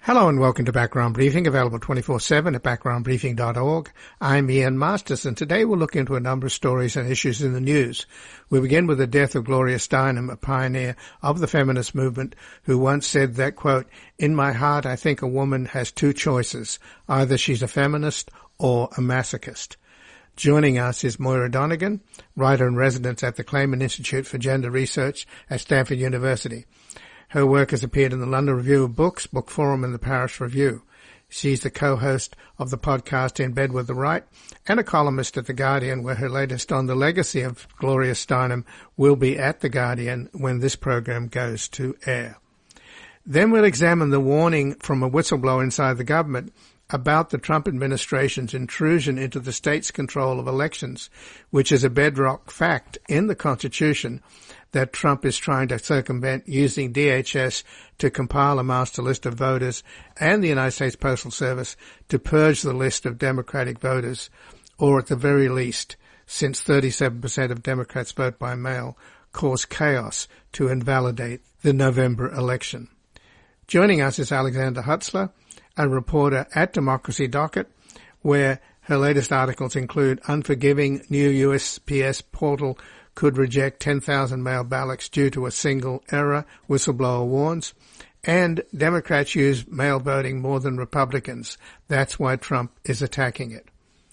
Hello and welcome to Background Briefing, available 24/7 at backgroundbriefing.org. I'm Ian Masters, and today we'll look into a number of stories and issues in the news. We begin with the death of Gloria Steinem, a pioneer of the feminist movement, who once said that, quote, "In my heart I think a woman has two choices. Either she's a feminist or a masochist." Joining us is Moira Donegan, writer-in-residence at the Clayman Institute for Gender Research at Stanford University. Her work has appeared in the London Review of Books, Book Forum, and the Paris Review. She's the co-host of the podcast In Bed with the Right and a columnist at The Guardian, where her latest on the legacy of Gloria Steinem will be at The Guardian when this program goes to air. Then we'll examine the warning from a whistleblower inside the government about the Trump administration's intrusion into the state's control of elections, which is a bedrock fact in the Constitution that Trump is trying to circumvent using DHS to compile a master list of voters and the United States Postal Service to purge the list of Democratic voters, or at the very least, since 37% of Democrats vote by mail, cause chaos to invalidate the November election. Joining us is Alexandra Hutzler, a reporter at Democracy Docket, where her latest articles include Unforgiving New USPS Portal Could Reject 10,000 Mail Ballots Due to a Single Error, Whistleblower Warns, and Democrats Use Mail Voting More Than Republicans. That's why Trump is attacking it.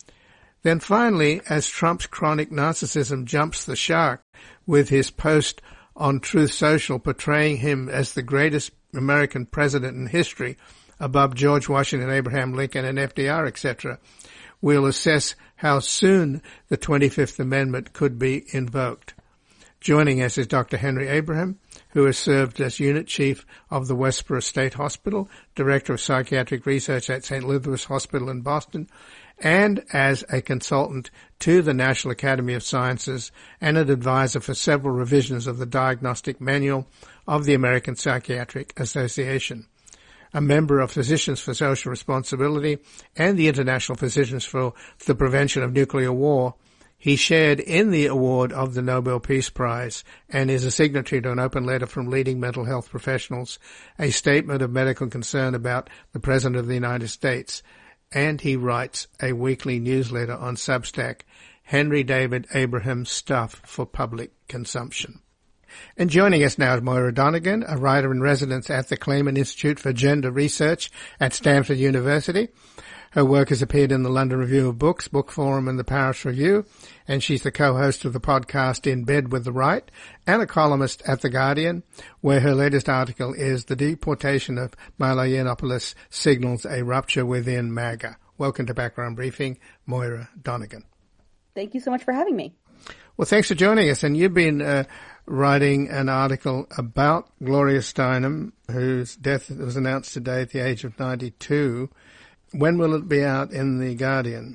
Then finally, as Trump's chronic narcissism jumps the shark with his post on Truth Social portraying him as the greatest American president in history, above George Washington, Abraham Lincoln, and FDR, etc., we'll assess how soon the 25th Amendment could be invoked. Joining us is Dr. Henry Abraham, who has served as Unit Chief of the Westboro State Hospital, Director of Psychiatric Research at St. Elizabeth's Hospital in Boston, and as a consultant to the National Academy of Sciences and an advisor for several revisions of the Diagnostic Manual of the American Psychiatric Association. A member of Physicians for Social Responsibility and the International Physicians for the Prevention of Nuclear War, he shared in the award of the Nobel Peace Prize and is a signatory to an open letter from leading mental health professionals, a statement of medical concern about the President of the United States, and he writes a weekly newsletter on Substack, Henry David Abraham Stuff for Public Consumption. And joining us now is Moira Donegan, a writer-in-residence at the Clayman Institute for Gender Research at Stanford University. Her work has appeared in the London Review of Books, Book Forum, and the Paris Review, and she's the co-host of the podcast In Bed with the Right and a columnist at The Guardian, where her latest article is The Deportation of Milo Yiannopoulos Signals a Rupture Within MAGA. Welcome to Background Briefing, Moira Donegan. Thank you so much for having me. Well, thanks for joining us. And you've been writing an article about Gloria Steinem, whose death was announced today at the age of 92. When will it be out in The Guardian?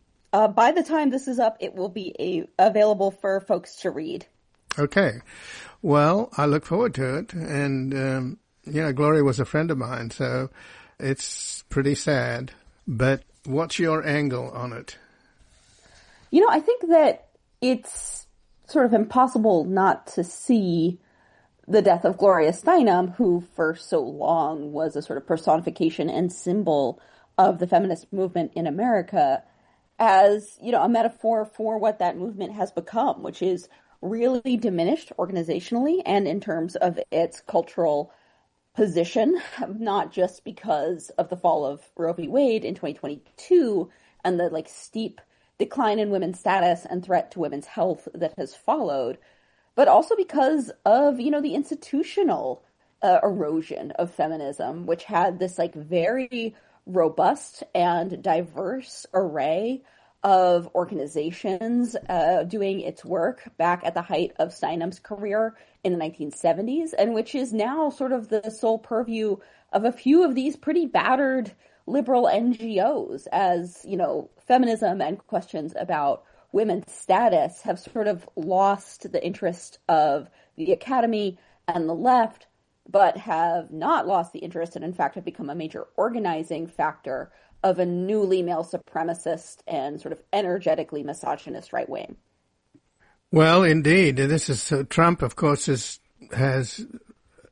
By the time this is up, it will be available for folks to read. Okay. Well, I look forward to it. And, Gloria was a friend of mine, so it's pretty sad. But what's your angle on it? I think that it's sort of impossible not to see the death of Gloria Steinem, who for so long was a sort of personification and symbol of the feminist movement in America, as, a metaphor for what that movement has become, which is really diminished organizationally and in terms of its cultural position, not just because of the fall of Roe v. Wade in 2022 and the steep decline in women's status and threat to women's health that has followed, but also because of, the institutional erosion of feminism, which had this very robust and diverse array of organizations doing its work back at the height of Steinem's career in the 1970s, and which is now sort of the sole purview of a few of these pretty battered liberal NGOs, as, feminism and questions about women's status have sort of lost the interest of the academy and the left, but have not lost the interest and in fact have become a major organizing factor of a newly male supremacist and sort of energetically misogynist right wing. Well, indeed. This is Trump, of course, has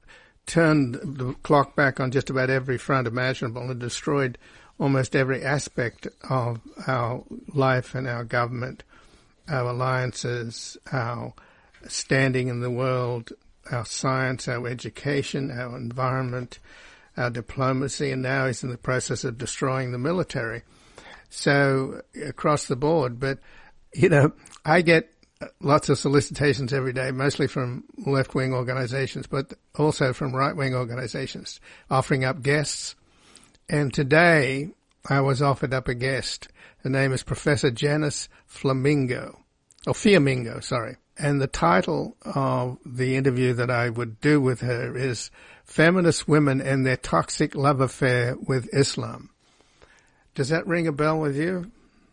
turned the clock back on just about every front imaginable and destroyed almost every aspect of our life and our government, our alliances, our standing in the world, our science, our education, our environment, our diplomacy, and now he's in the process of destroying the military. So across the board, but, I get lots of solicitations every day, mostly from left-wing organizations, but also from right-wing organizations, offering up guests. And today I was offered up a guest. Her name is Professor Janice Fiamingo. And the title of the interview that I would do with her is Feminist Women and Their Toxic Love Affair with Islam. Does that ring a bell with you?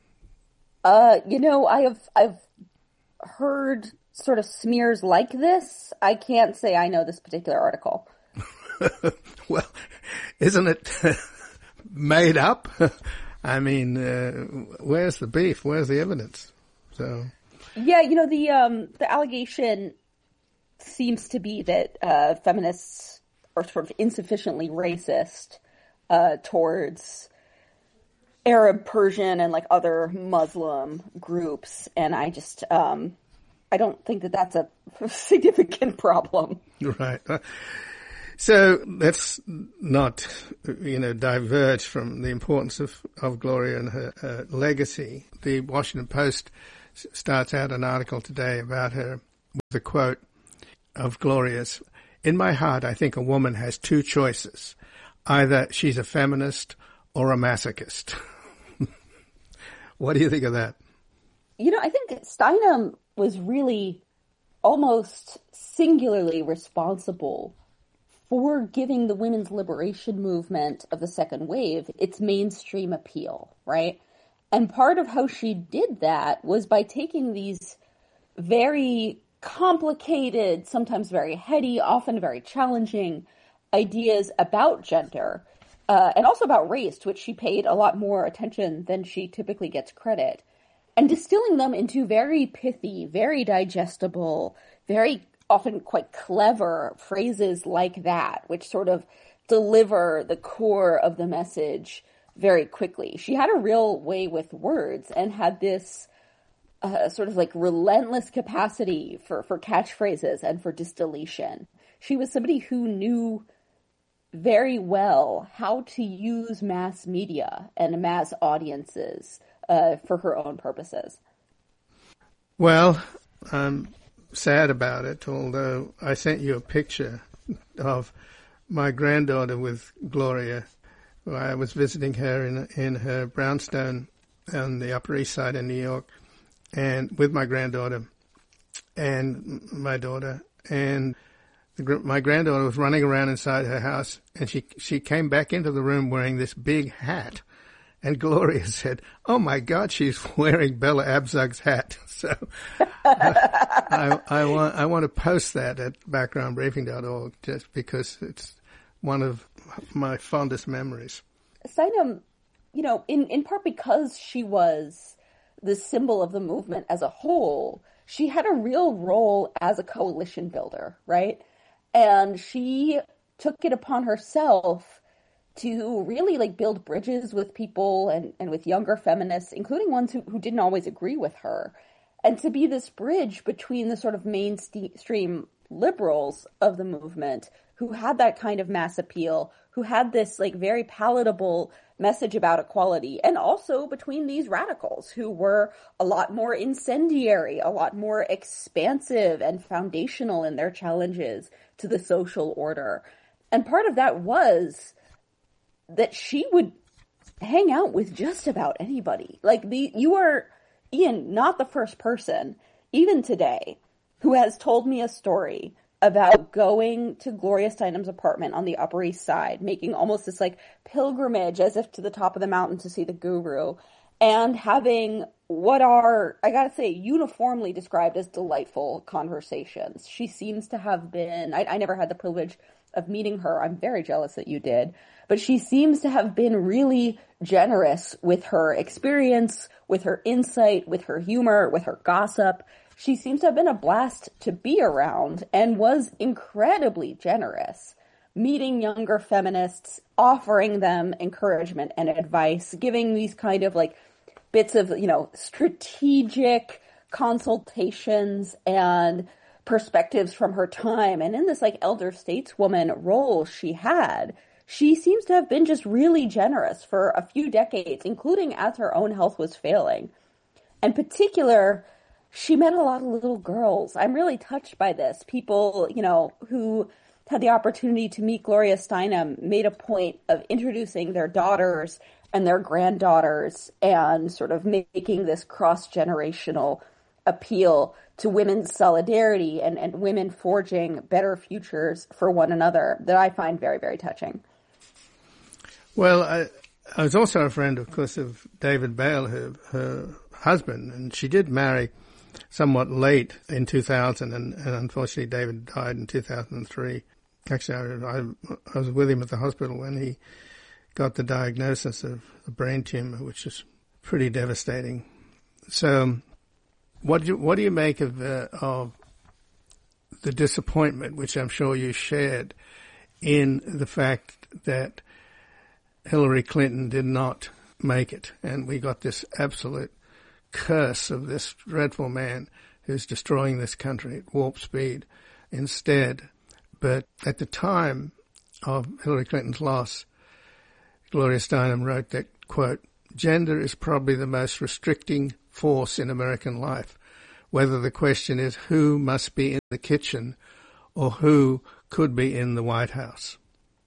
I've heard sort of smears like this. I can't say I know this particular article. Well, isn't it made up? I mean, where's the beef? Where's the evidence? So, yeah, the allegation seems to be that feminists are sort of insufficiently racist towards Arab, Persian, and like other Muslim groups, and I just I don't think that that's a significant problem. Right. So let's not, diverge from the importance of Gloria and her legacy. The Washington Post starts out an article today about her with a quote of Gloria's. In my heart, I think a woman has two choices. Either she's a feminist or a masochist. What do you think of that? I think Steinem was really almost singularly responsible for giving the women's liberation movement of the second wave its mainstream appeal, right? And part of how she did that was by taking these very complicated, sometimes very heady, often very challenging ideas about gender, and also about race, to which she paid a lot more attention than she typically gets credit, and distilling them into very pithy, very digestible, very often quite clever phrases like that, which sort of deliver the core of the message very quickly. She had a real way with words and had this sort of like relentless capacity for catchphrases and for distillation. She was somebody who knew very well how to use mass media and mass audiences for her own purposes. Well, I'm sad about it, although I sent you a picture of my granddaughter with Gloria. I was visiting her in her brownstone on the Upper East Side in New York, and with my granddaughter and my daughter, and my granddaughter was running around inside her house, and she came back into the room wearing this big hat. And Gloria said, "Oh my God, she's wearing Bella Abzug's hat." So I want to post that at backgroundbriefing.org just because it's one of my fondest memories. Steinem, in part because she was the symbol of the movement as a whole, she had a real role as a coalition builder, right? And she took it upon herself to really build bridges with people and with younger feminists, including ones who didn't always agree with her, and to be this bridge between the sort of mainstream liberals of the movement who had that kind of mass appeal, who had this very palatable message about equality, and also between these radicals who were a lot more incendiary, a lot more expansive and foundational in their challenges to the social order. And part of that was that she would hang out with just about anybody. You are, Ian, not the first person, even today, who has told me a story about going to Gloria Steinem's apartment on the Upper East Side, making almost this pilgrimage as if to the top of the mountain to see the guru, and having what are, I gotta say, uniformly described as delightful conversations. She seems to have been, I never had the privilege of meeting her. I'm very jealous that you did. But she seems to have been really generous with her experience, with her insight, with her humor, with her gossip. She seems to have been a blast to be around and was incredibly generous. meeting younger feminists, offering them encouragement and advice, giving these kind of like bits of, strategic consultations and perspectives from her time. And in this like elder stateswoman role she had, she seems to have been just really generous for a few decades, including as her own health was failing. In particular, she met a lot of little girls. I'm really touched by this. People, who had the opportunity to meet Gloria Steinem made a point of introducing their daughters and their granddaughters and sort of making this cross-generational appeal to women's solidarity and women forging better futures for one another that I find very, very touching. Well, I was also a friend, of course, of David Bale, her husband, and she did marry somewhat late in 2000, and unfortunately David died in 2003. Actually, I was with him at the hospital when he got the diagnosis of a brain tumor, which is pretty devastating. So, what do you make of the disappointment, which I'm sure you shared, in the fact that Hillary Clinton did not make it, and we got this absolute curse of this dreadful man who's destroying this country at warp speed instead? But at the time of Hillary Clinton's loss, Gloria Steinem wrote that, quote, "Gender is probably the most restricting force in American life, whether the question is who must be in the kitchen or who could be in the White House."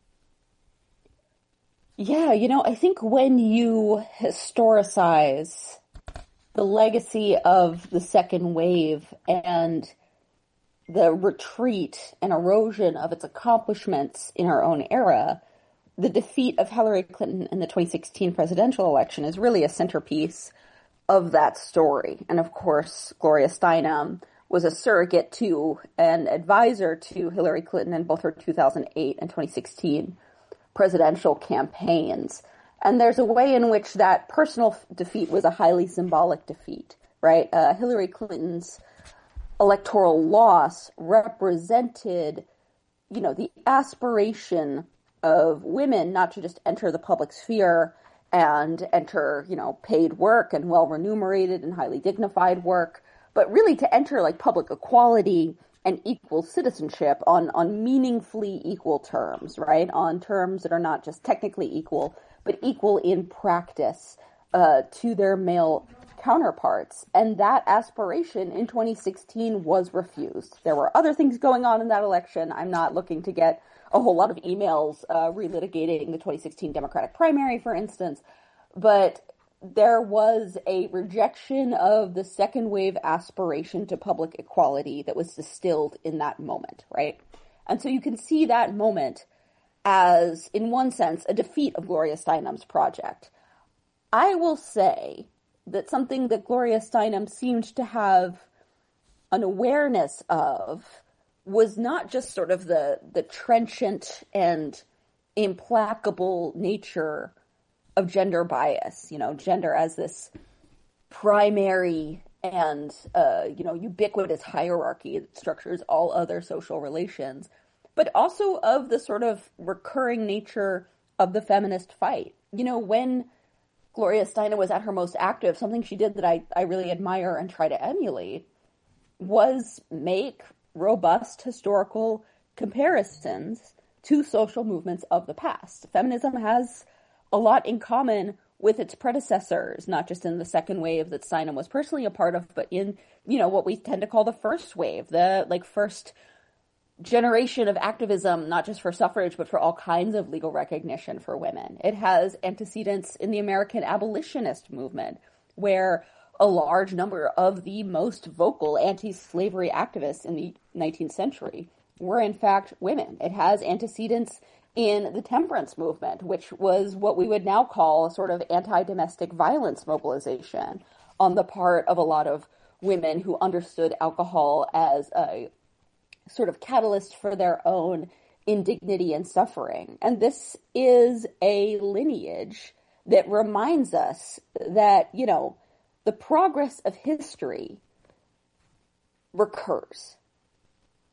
Yeah, I think when you historicize the legacy of the second wave and the retreat and erosion of its accomplishments in our own era, the defeat of Hillary Clinton in the 2016 presidential election is really a centerpiece of that story. And of course, Gloria Steinem was a surrogate to and advisor to Hillary Clinton in both her 2008 and 2016 presidential campaigns. And there's a way in which that personal defeat was a highly symbolic defeat, right? Hillary Clinton's electoral loss represented, the aspiration of women not to just enter the public sphere and enter, paid work and well remunerated and highly dignified work, but really to enter like public equality and equal citizenship on meaningfully equal terms, right? On terms that are not just technically equal, but equal in practice to their male counterparts. And that aspiration in 2016 was refused. There were other things going on in that election. I'm not looking to get a whole lot of emails relitigating the 2016 Democratic primary, for instance, but there was a rejection of the second wave aspiration to public equality that was distilled in that moment, right? And so you can see that moment as, in one sense, a defeat of Gloria Steinem's project. I will say that something that Gloria Steinem seemed to have an awareness of was not just sort of the trenchant and implacable nature of gender bias, gender as this primary and, ubiquitous hierarchy that structures all other social relations, but also of the sort of recurring nature of the feminist fight. When Gloria Steinem was at her most active, something she did that I really admire and try to emulate was make robust historical comparisons to social movements of the past. Feminism has a lot in common with its predecessors, not just in the second wave that Steinem was personally a part of, but in, what we tend to call the first wave, the first generation of activism, not just for suffrage, but for all kinds of legal recognition for women. It has antecedents in the American abolitionist movement, where a large number of the most vocal anti-slavery activists in the 19th century were in fact women. It has antecedents in the temperance movement, which was what we would now call a sort of anti-domestic violence mobilization on the part of a lot of women who understood alcohol as a sort of catalyst for their own indignity and suffering. And this is a lineage that reminds us that, the progress of history recurs.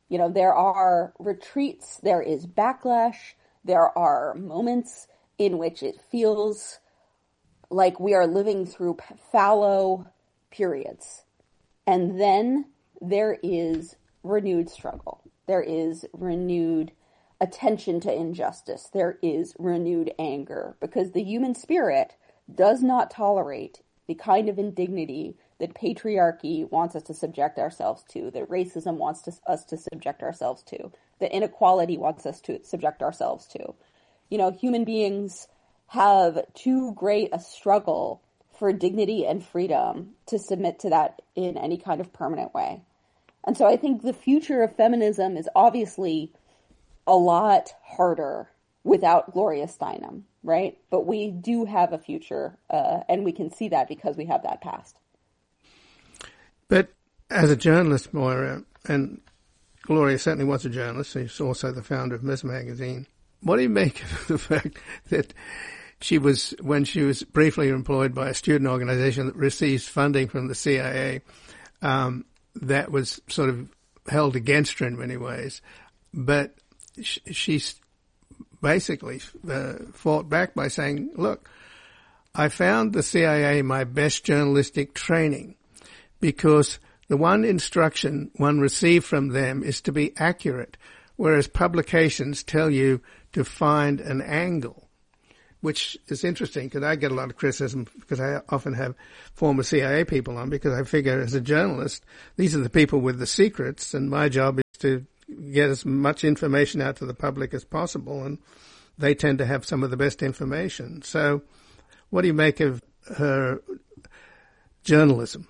You know, there are retreats, there is backlash, there are moments in which it feels like we are living through fallow periods. And then there is renewed struggle. There is renewed attention to injustice. There is renewed anger, because the human spirit does not tolerate the kind of indignity that patriarchy wants us to subject ourselves to, that racism wants us to subject ourselves to, that inequality wants us to subject ourselves to. You know, human beings have too great a struggle for dignity and freedom to submit to that in any kind of permanent way. And so I think the future of feminism is obviously a lot harder without Gloria Steinem, right? But we do have a future, and we can see that because we have that past. But as a journalist, Moira, and Gloria certainly was a journalist, she's also the founder of Ms. Magazine, what do you make of the fact that when she was briefly employed by a student organization that receives funding from the CIA, that was sort of held against her in many ways, but she's basically fought back by saying, look, I found the CIA my best journalistic training because the one instruction one received from them is to be accurate, whereas publications tell you to find an angle, which is interesting because I get a lot of criticism because I often have former CIA people on, because I figure as a journalist, these are the people with the secrets, and my job is to get as much information out to the public as possible, and they tend to have some of the best information. So what do you make of her journalism?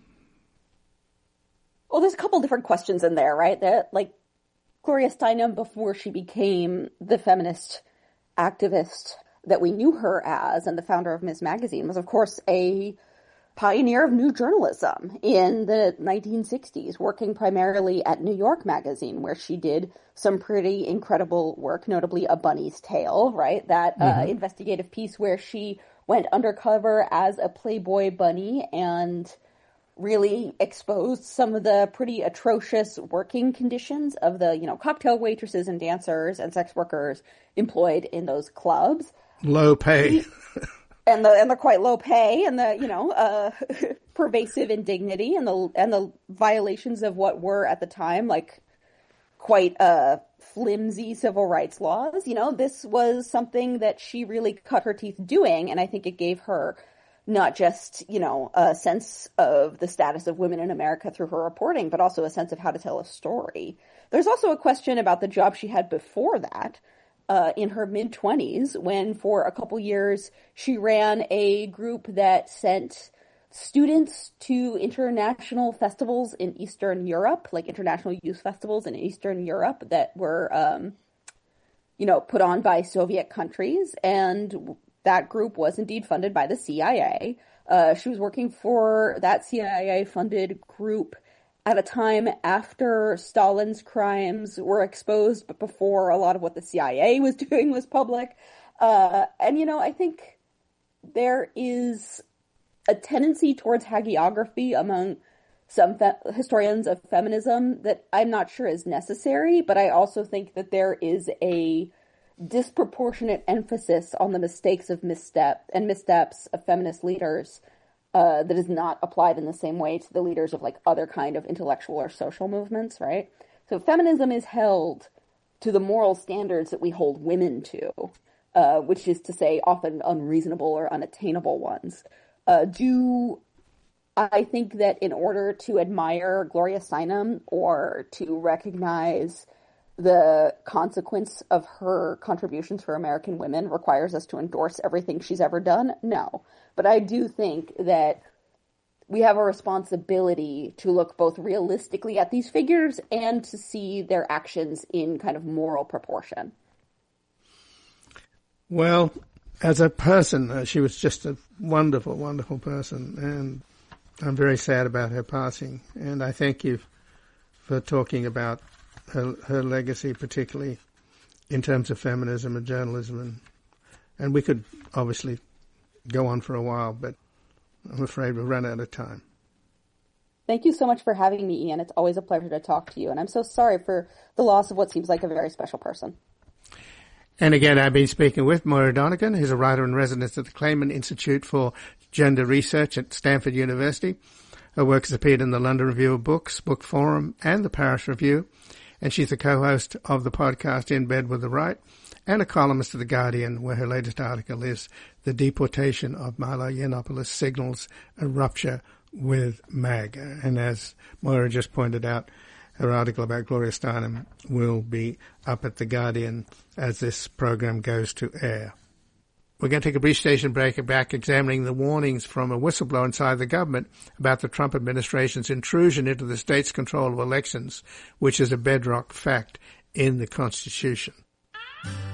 Well, there's a couple different questions in there, right? That, like, Gloria Steinem, before she became the feminist activist that we knew her as and the founder of Ms. Magazine, was, of course, a pioneer of new journalism in the 1960s, working primarily at New York Magazine, where she did some pretty incredible work, notably A Bunny's Tale, right? That investigative piece where she went undercover as a Playboy bunny and really exposed some of the pretty atrocious working conditions of the, you know, cocktail waitresses and dancers and sex workers employed in those clubs. Low pay. And the quite low pay and the, you know, pervasive indignity and the violations of what were at the time like quite flimsy civil rights laws. You know, this was something that she really cut her teeth doing, and I think it gave her not just, you know, a sense of the status of women in America through her reporting, but also a sense of how to tell a story. There's also a question about the job she had before that. In her mid-20s, when for a couple years she ran a group that sent students to international festivals in Eastern Europe, like international youth festivals in Eastern Europe that were, you know, put on by Soviet countries. And that group was indeed funded by the CIA. She was working for that CIA-funded group at a time after Stalin's crimes were exposed, but before a lot of what the CIA was doing was public. And, you know, I think there is a tendency towards hagiography among some historians of feminism that I'm not sure is necessary, but I also think that there is a disproportionate emphasis on the mistakes of missteps of feminist leaders that is not applied in the same way to the leaders of like other kind of intellectual or social movements, right? So feminism is held to the moral standards that we hold women to, which is to say often unreasonable or unattainable ones. Do I think that in order to admire Gloria Steinem or to recognize the consequence of her contributions for American women requires us to endorse everything she's ever done? No. But I do think that we have a responsibility to look both realistically at these figures and to see their actions in kind of moral proportion. Well, as a person, she was just a wonderful, wonderful person, and I'm very sad about her passing. And I thank you for talking about her legacy, particularly in terms of feminism and journalism. And we could obviously go on for a while, but I'm afraid we'll run out of time. Thank you so much for having me, Ian. It's always a pleasure to talk to you, and I'm so sorry for the loss of what seems like a very special person. And again, I've been speaking with Moira Donegan, who's a writer in residence at the Clayman Institute for Gender Research at Stanford University. Her work has appeared in the London Review of Books, Book Forum, and the Paris Review, and she's the co-host of the podcast In Bed with the Right, and a columnist at The Guardian, where her latest article is The Deportation of Milo Yiannopoulos Signals a Rupture with MAGA. And as Moira just pointed out, her article about Gloria Steinem will be up at The Guardian as this program goes to air. We're going to take a brief station break and back examining the warnings from a whistleblower inside the government about the Trump administration's intrusion into the state's control of elections, which is a bedrock fact in the Constitution.